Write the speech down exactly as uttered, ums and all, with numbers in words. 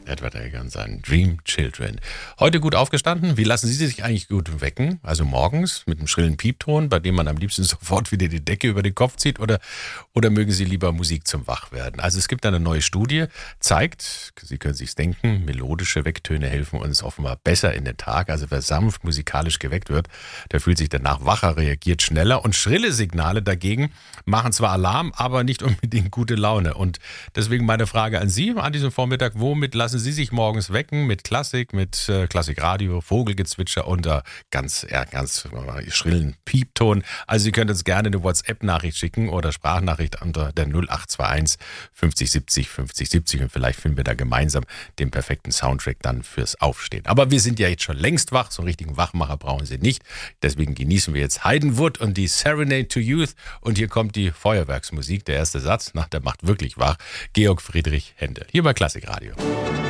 Edward Elgar und seinen Dream Children. Heute gut aufgestanden. Wie lassen Sie sich eigentlich gut wecken? Also morgens mit einem schrillen Piepton, bei dem man am liebsten sofort wieder die Decke über den Kopf zieht, oder, oder mögen Sie lieber Musik zum Wachwerden? Also es gibt eine neue Studie, zeigt, Sie können sich's denken, melodische Wecktöne helfen uns offenbar besser in den Tag. Also wer sanft musikalisch geweckt wird, der fühlt sich danach wacher, reagiert schneller, und schrille Signale dagegen machen zwar Alarm, aber nicht unbedingt gute Laune. Und deswegen meine Frage an Sie an diesem Vormittag: Womit lassen Sie sich morgens wecken? Mit Klassik, mit äh, Klassikradio, Vogelgezwitscher oder ganz, äh, ganz äh, schrillen Piepton? Also Sie können uns gerne eine WhatsApp-Nachricht schicken oder Sprachnachricht unter der null acht zwei eins fünfzig siebzig fünfzig siebzig, und vielleicht finden wir da gemeinsam den perfekten Soundtrack dann fürs Aufstehen. Aber wir sind ja jetzt schon längst wach, so einen richtigen Wachmacher brauchen Sie nicht. Deswegen genießen wir jetzt Heidenwood und die Serenade to Youth, und hier kommt die Feuerwerksmusik, der erste Satz, nach der macht wirklich wach, Georg Friedrich Händel, hier bei Klassikradio.